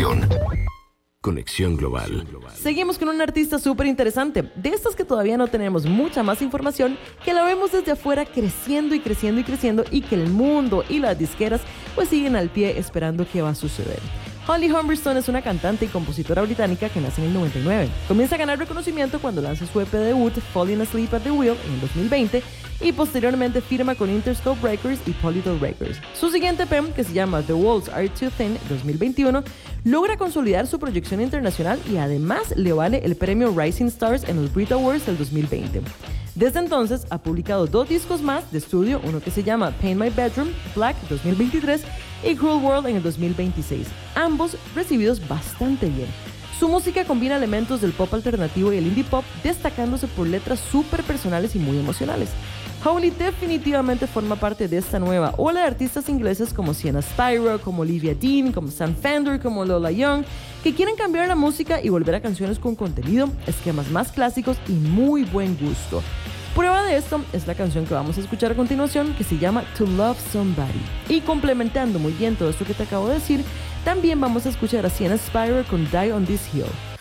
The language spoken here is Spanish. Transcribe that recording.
información. Conexión Global. Seguimos con un artista súper interesante, de estas que todavía no tenemos mucha más información, que la vemos desde afuera creciendo y creciendo y creciendo, y que el mundo y las disqueras pues siguen al pie esperando qué va a suceder. Holly Humberstone es una cantante y compositora británica que nace en el 99. Comienza a ganar reconocimiento cuando lanza su EP debut Falling Asleep at the Wheel en el 2020 y posteriormente firma con Interscope Records y Polydor Records. Su siguiente EP, que se llama The Walls Are Too Thin 2021, logra consolidar su proyección internacional y además le vale el premio Rising Stars en los Brit Awards del 2020. Desde entonces ha publicado 2 discos más de estudio, uno que se llama Paint My Bedroom, Black 2023 y Cruel World en el 2026, ambos recibidos bastante bien. Su música combina elementos del pop alternativo y el indie pop, destacándose por letras súper personales y muy emocionales. Holly definitivamente forma parte de esta nueva ola de artistas ingleses como Sienna Spyro, como Olivia Dean, como Sam Fender, como Lola Young, que quieren cambiar la música y volver a canciones con contenido, esquemas más clásicos y muy buen gusto. Prueba de esto es la canción que vamos a escuchar a continuación, que se llama To Love Somebody. Y complementando muy bien todo esto que te acabo de decir, también vamos a escuchar a Sienna Spyro con Die on This Hill.